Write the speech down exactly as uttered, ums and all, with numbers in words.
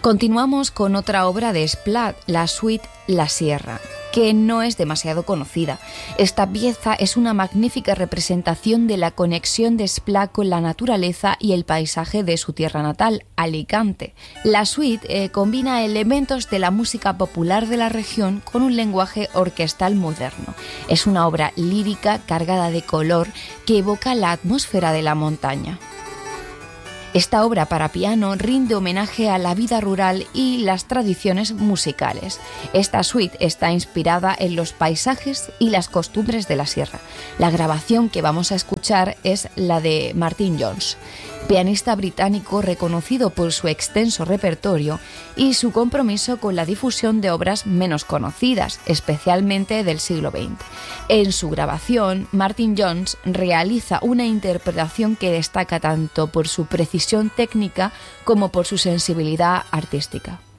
Continuamos con otra obra de Splat, la suite La Sierra, que no es demasiado conocida. Esta pieza es una magnífica representación de la conexión de Splat con la naturaleza y el paisaje de su tierra natal, Alicante. La suite eh, combina elementos de la música popular de la región con un lenguaje orquestal moderno. Es una obra lírica cargada de color que evoca la atmósfera de la montaña. Esta obra para piano rinde homenaje a la vida rural y las tradiciones musicales. Esta suite está inspirada en los paisajes y las costumbres de la sierra. La grabación que vamos a escuchar es la de Martin Jones, pianista británico reconocido por su extenso repertorio y su compromiso con la difusión de obras menos conocidas, especialmente del siglo veinte. En su grabación, Martin Jones realiza una interpretación que destaca tanto por su precisión técnica como por su sensibilidad artística.